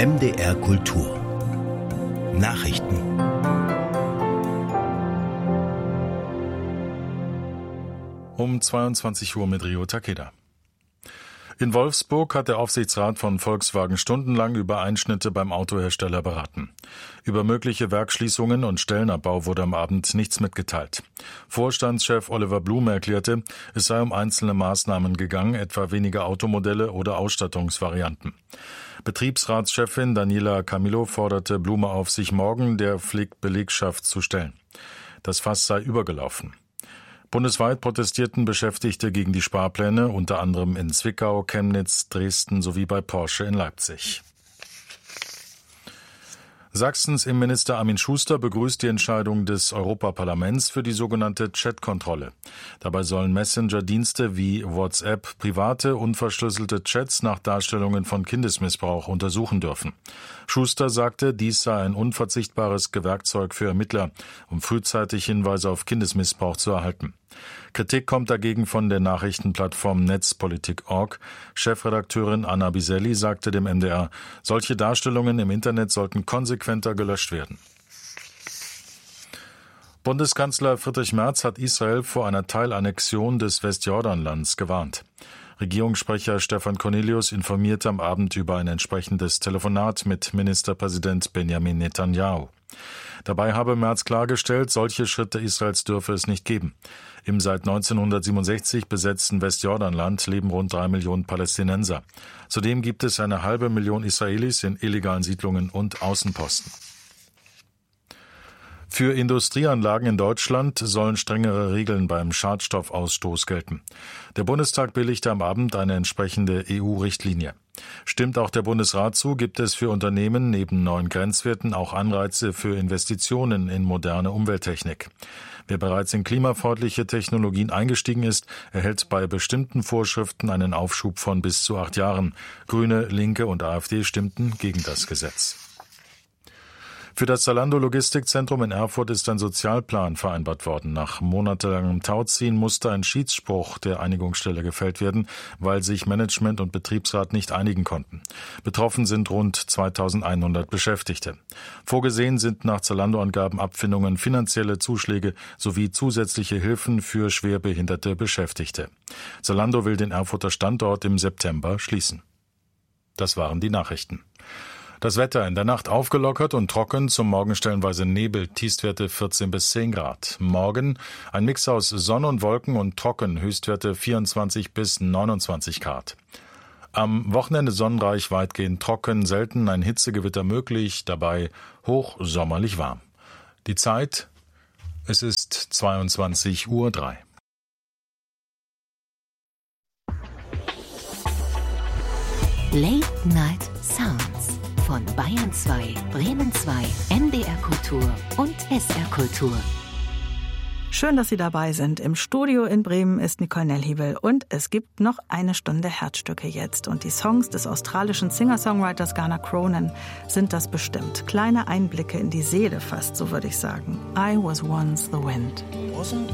MDR Kultur Nachrichten. Um 22 Uhr mit Rio Takeda. In Wolfsburg hat der Aufsichtsrat von Volkswagen stundenlang über Einschnitte beim Autohersteller beraten. Über mögliche Werksschließungen und Stellenabbau wurde am Abend nichts mitgeteilt. Vorstandschef Oliver Blume erklärte, es sei um einzelne Maßnahmen gegangen, etwa weniger Automodelle oder Ausstattungsvarianten. Betriebsratschefin Daniela Camillo forderte Blume auf, sich morgen der Belegschaft zu stellen. Das Fass sei übergelaufen. Bundesweit protestierten Beschäftigte gegen die Sparpläne, unter anderem in Zwickau, Chemnitz, Dresden sowie bei Porsche in Leipzig. Sachsens Innenminister Armin Schuster begrüßt die Entscheidung des Europaparlaments für die sogenannte Chat-Kontrolle. Dabei sollen Messenger-Dienste wie WhatsApp private, unverschlüsselte Chats nach Darstellungen von Kindesmissbrauch untersuchen dürfen. Schuster sagte, dies sei ein unverzichtbares Werkzeug für Ermittler, um frühzeitig Hinweise auf Kindesmissbrauch zu erhalten. Kritik kommt dagegen von der Nachrichtenplattform Netzpolitik.org. Chefredakteurin Anna Biselli sagte dem MDR, solche Darstellungen im Internet sollten konsequenter gelöscht werden. Bundeskanzler Friedrich Merz hat Israel vor einer Teilannexion des Westjordanlands gewarnt. Regierungssprecher Stefan Cornelius informierte am Abend über ein entsprechendes Telefonat mit Ministerpräsident Benjamin Netanyahu. Dabei habe Merz klargestellt, solche Schritte Israels dürfe es nicht geben. Im seit 1967 besetzten Westjordanland leben rund 3 Millionen Palästinenser. Zudem gibt es eine halbe Million Israelis in illegalen Siedlungen und Außenposten. Für Industrieanlagen in Deutschland sollen strengere Regeln beim Schadstoffausstoß gelten. Der Bundestag billigte am Abend eine entsprechende EU-Richtlinie. Stimmt auch der Bundesrat zu, gibt es für Unternehmen neben neuen Grenzwerten auch Anreize für Investitionen in moderne Umwelttechnik. Wer bereits in klimafreundliche Technologien eingestiegen ist, erhält bei bestimmten Vorschriften einen Aufschub von bis zu 8 Jahren. Grüne, Linke und AfD stimmten gegen das Gesetz. Für das Zalando-Logistikzentrum in Erfurt ist ein Sozialplan vereinbart worden. Nach monatelangem Tauziehen musste ein Schiedsspruch der Einigungsstelle gefällt werden, weil sich Management und Betriebsrat nicht einigen konnten. Betroffen sind rund 2100 Beschäftigte. Vorgesehen sind nach Zalando-Angaben Abfindungen, finanzielle Zuschläge sowie zusätzliche Hilfen für schwerbehinderte Beschäftigte. Zalando will den Erfurter Standort im September schließen. Das waren die Nachrichten. Das Wetter in der Nacht aufgelockert und trocken, zum Morgen stellenweise Nebel, Tiefstwerte 14 bis 10 Grad. Morgen ein Mix aus Sonne und Wolken und trocken, Höchstwerte 24 bis 29 Grad. Am Wochenende sonnenreich, weitgehend trocken, selten ein Hitzegewitter möglich, dabei hochsommerlich warm. Die Zeit, es ist 22:03 Uhr. Late Night Sounds von Bayern 2, Bremen 2, MDR Kultur und SR Kultur. Schön, dass Sie dabei sind. Im Studio in Bremen ist Nicole Nellhiebel und es gibt noch eine Stunde Herzstücke jetzt. Und die Songs des australischen Singer-Songwriters Garner Cronin sind das bestimmt. Kleine Einblicke in die Seele fast, so würde ich sagen. I was once the wind.